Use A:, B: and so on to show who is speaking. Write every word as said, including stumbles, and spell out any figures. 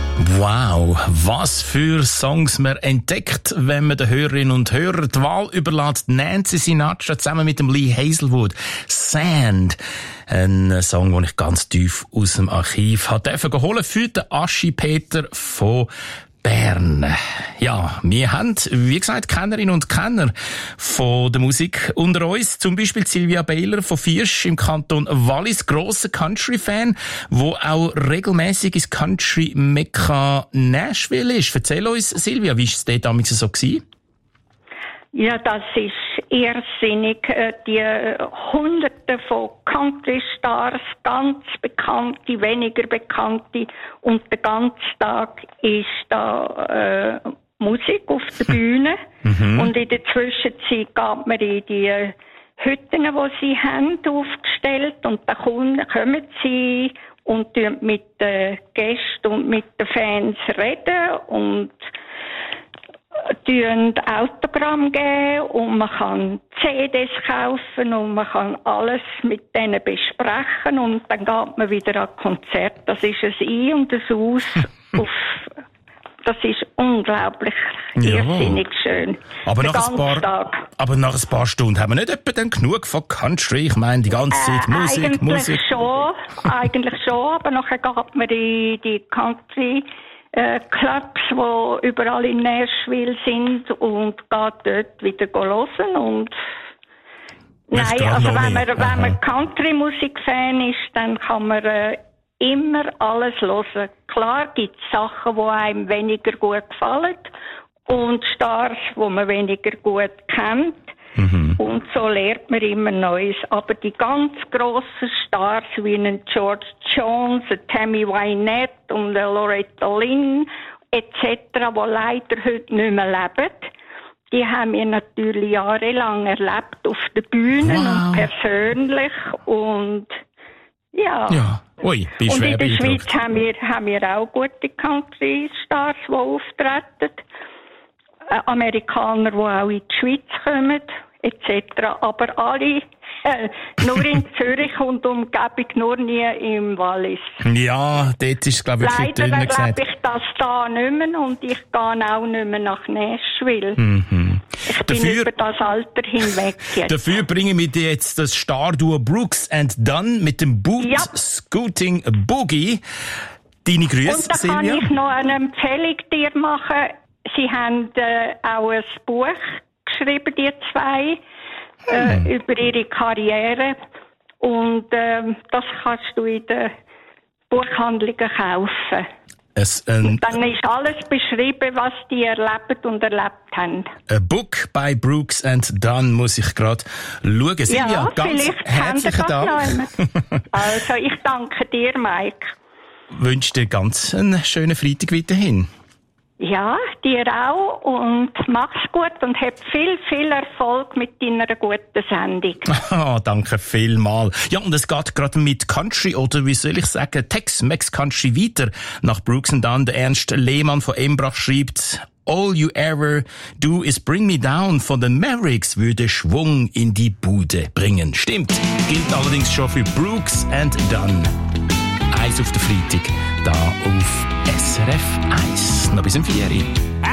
A: Wow, was für Songs man entdeckt, wenn man den Hörerinnen und Hörern die Wahl überlässt. Nancy Sinatra zusammen mit dem Lee Hazelwood. Sand. Ein Song, den ich ganz tief aus dem Archiv habe dürfen holen für den Aschi Peter von Bern. Ja, wir haben, wie gesagt, Kennerinnen und Kenner von der Musik unter uns. Zum Beispiel Silvia Baylor von Viersch im Kanton Wallis, grosser Country-Fan, wo auch regelmäßig ins Country-Mekka Nashville ist. Erzähl uns, Silvia, wie war es dort damals so gewesen?
B: Ja, das ist irrsinnig. Die Hunderte von Country-Stars, ganz bekannte, weniger bekannte, und den ganzen Tag ist da äh, Musik auf der Bühne. Mhm. Und in der Zwischenzeit geht man in die Hütten, die sie haben, aufgestellt, und dann kommen sie und mit den Gästen und mit den Fans reden und tun Autogramm geben, und man kann C Ds kaufen und man kann alles mit denen besprechen, und dann geht man wieder an Konzert. Das ist ein Ein- und ein Aus. auf, das ist unglaublich irrsinnig schön.
A: Aber nach, ein paar,
B: Tag.
A: aber nach ein paar Stunden haben wir nicht etwa dann genug von Country? Ich meine, die ganze Zeit äh, Musik,
B: eigentlich
A: Musik.
B: Schon, eigentlich schon, aber nachher geht man in die Country Äh, Clubs, die überall in Nashville sind, und geht dort wieder hören. Und nein, also wenn man, wenn man Country-Musik-Fan ist, dann kann man äh, immer alles hören. Klar gibt es Sachen, die einem weniger gut gefallen, und Stars, die man weniger gut kennt. Mhm. Und so lernt man immer Neues. Aber die ganz grossen Stars wie einen George Jones, einen Tammy Wynette und eine Loretta Lynn et cetera, die leider heute nicht mehr leben, die haben wir natürlich jahrelang erlebt auf den Bühnen, wow, und persönlich. Und ja.
A: ja. Ui, bin
B: und
A: schwer
B: in der
A: beeindruckt.
B: Schweiz haben wir, haben wir auch gute Country-Stars, die auftreten. Amerikaner, die auch in die Schweiz kommen, et cetera. Aber alle äh, nur in Zürich und Umgebung, nur nie im Wallis.
A: Ja, dort ist es, glaube ich, wirklich dünner gesagt.
B: Leider erlebe ich das da nicht mehr, und ich gehe auch nicht mehr nach Nashville.
A: Mhm.
B: Ich bin
A: dafür,
B: über das Alter hinweg jetzt.
A: Dafür bringen wir dir jetzt das Starduo Brooks and Dunn mit dem Boot
B: ja.
A: Scooting Boogie. Deine Grüße,
B: Und da
A: Silvia.
B: kann ich noch eine Empfehlung dir machen. Sie haben äh, auch ein Buch geschrieben, die zwei, äh, hm. über ihre Karriere. Und äh, das kannst du in den Buchhandlungen kaufen.
A: Es, ähm,
B: und dann ist alles beschrieben, was die erlebt und erlebt haben.
A: A Book by Brooks and Dunn, muss ich gerade schauen. Silvia,
B: ja,
A: ganz herzlichen Dank.
B: Also, ich danke dir, Mike.
A: Wünsche dir ganz einen schönen Freitag weiterhin.
B: Ja, dir auch, und mach's gut und hab viel, viel Erfolg mit deiner guten Sendung.
A: Oh, danke vielmals. Ja, und es geht gerade mit Country, oder wie soll ich sagen, Tex-Mex Country weiter. Nach Brooks and Dunn, der Ernst Lehmann von Embrach schreibt: All you ever do is bring me down von den Mavericks würde Schwung in die Bude bringen. Stimmt, gilt allerdings schon für Brooks and Dunn. Eins auf der Freitag, da auf S R F eins. Noch bis um vier Uhr.